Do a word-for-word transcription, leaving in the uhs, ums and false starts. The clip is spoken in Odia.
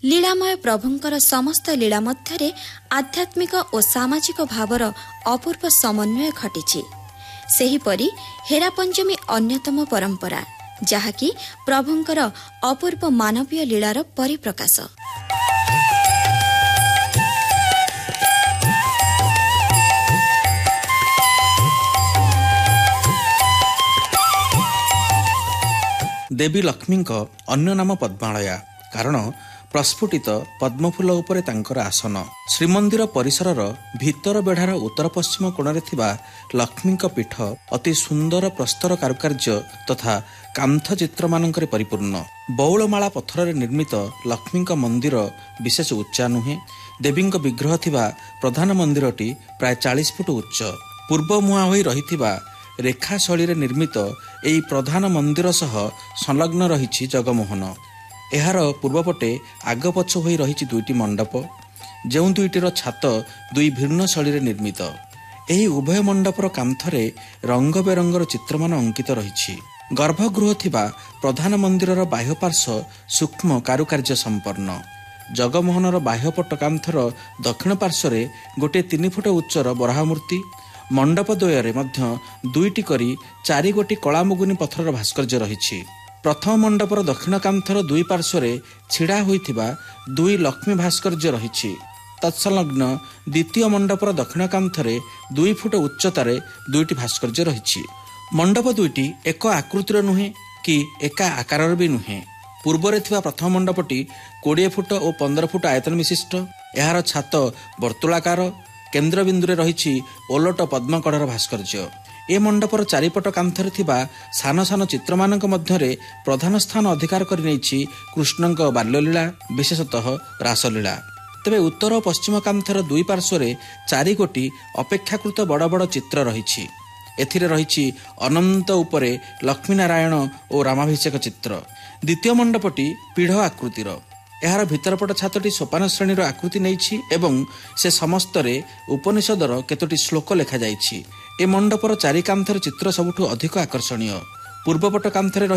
लीलामय प्रभुंकर समस्त लीला मध्यरे आध्यात्मिक और सामाजिक भावर अपूर्व समन्वय घटिछि। सेहीपरि हेरा पंचमी अन्यतम परंपरा जहाँकि प्रभुंकर अपूर्व मानवीय लीलार परिप्रकाश। देवी लक्ष्मी अन्य नाम पद्मालया कारण प्रस्फुटित पद्मफूल उपरे तांकर आसन। श्रीमंदिर परिसरर भितर बेढ़ार उत्तर पश्चिम कोणरे थिबा लक्ष्मी पीठ अति सुंदर प्रस्तर कारुकार्य तथा कांथ चित्र मानकरे परिपूर्ण। बौलमाला पत्थर निर्मित लक्ष्मी मंदिर विशेष उच्चा नुहे। देवी विग्रह थिबा प्रधान मंदिरटी प्राय चालीस फुट उच्च। पूर्व मुहां होई रहिथिबा रेखा शैली निर्मित एई प्रधान मंदिर सह संलग्न रहिछि जगमोहन। एहार पूर्वपटे आग पछ होई रहिछि दुईटी मंडप, ଯେଉଁ ଦୁଇଟିର ଛାତ ଦୁଇ ଭିନ୍ନ ଶୈଳୀରେ ନିର୍ମିତ। ଏହି ଉଭୟ ମଣ୍ଡପର କାନ୍ଥରେ ରଙ୍ଗ ବେରଙ୍ଗର ଚିତ୍ରମାନ ଅଙ୍କିତ ରହିଛି। ଗର୍ଭଗୃହ ଥିବା ପ୍ରଧାନ ମନ୍ଦିରର ବାହ୍ୟ ପାର୍ଶ୍ୱ ସୂକ୍ଷ୍ମ କାରୁକାର୍ଯ୍ୟ ସମ୍ପନ୍ନ। ଜଗମୋହନର ବାହ୍ୟପଟ କାନ୍ଥର ଦକ୍ଷିଣ ପାର୍ଶ୍ୱରେ ଗୋଟିଏ ତିନି ଫୁଟ ଉଚ୍ଚର ବରାହ ମୂର୍ତ୍ତି। ମଣ୍ଡପ ଦ୍ୱୟରେ ମଧ୍ୟ ଦୁଇଟି କରି ଚାରି ଗୋଟି କଳାମୁଗୁନି ପଥରର ଭାସ୍କର୍ଯ୍ୟ ରହିଛି। ପ୍ରଥମ ମଣ୍ଡପର ଦକ୍ଷିଣ କାନ୍ଥର ଦୁଇ ପାର୍ଶ୍ୱରେ ଛିଡ଼ା ହୋଇଥିବା ଦୁଇ ଲକ୍ଷ୍ମୀ ଭାସ୍କର୍ଯ୍ୟ ରହିଛି। ତତ୍ସଂଲଗ୍ନ ଦ୍ୱିତୀୟ ମଣ୍ଡପର ଦକ୍ଷିଣ କାନ୍ଥରେ ଦୁଇ ଫୁଟ ଉଚ୍ଚତାରେ ଦୁଇଟି ଭାସ୍କର୍ଯ୍ୟ ରହିଛି। ମଣ୍ଡପ ଦୁଇଟି ଏକ ଆକୃତିର ନୁହେଁ କି ଏକା ଆକାରର ବି ନୁହେଁ। ପୂର୍ବରେ ଥିବା ପ୍ରଥମ ମଣ୍ଡପଟି କୋଡ଼ିଏ ଫୁଟ ଓ ପନ୍ଦର ଫୁଟ ଆୟତନ ବିଶିଷ୍ଟ। ଏହାର ଛାତ ବର୍ତ୍ତୁଳାକାର। କେନ୍ଦ୍ରବିନ୍ଦୁରେ ରହିଛି ଓଲଟ ପଦ୍ମକଢ଼ର ଭାସ୍କର୍ଯ୍ୟ। ଏ ମଣ୍ଡପର ଚାରିପଟ କାନ୍ଥରେ ଥିବା ସାନ ସାନ ଚିତ୍ରମାନଙ୍କ ମଧ୍ୟରେ ପ୍ରଧାନ ସ୍ଥାନ ଅଧିକାର କରି ନେଇଛି କୃଷ୍ଣଙ୍କ ବାଲ୍ୟଲୀଳା, ବିଶେଷତଃ ରାସଲୀଳା। ତେବେ ଉତ୍ତର ଓ ପଶ୍ଚିମ କାନ୍ଥର ଦୁଇ ପାର୍ଶ୍ୱରେ ଚାରି ଗୋଟି ଅପେକ୍ଷାକୃତ ବଡ଼ ବଡ଼ ଚିତ୍ର ରହିଛି। ଏଥିରେ ରହିଛି ଅନନ୍ତ ଉପରେ ଲକ୍ଷ୍ମୀନାରାୟଣ ଓ ରାମାଭିଷେକ ଚିତ୍ର। ଦ୍ୱିତୀୟ ମଣ୍ଡପଟି ପୀଢ଼ ଆକୃତିର। ଏହାର ଭିତରପଟ ଛାତଟି ସୋପାନ ଶ୍ରେଣୀର ଆକୃତି ନେଇଛି ଏବଂ ସେ ସମସ୍ତରେ ଉପନିଷଦର କେତୋଟି ଶ୍ଲୋକ ଲେଖାଯାଇଛି। ଏ ମଣ୍ଡପର ଚାରି କାନ୍ଥର ଚିତ୍ର ସବୁଠୁ ଅଧିକ ଆକର୍ଷଣୀୟ। ପୂର୍ବପଟ କାନ୍ଥରେ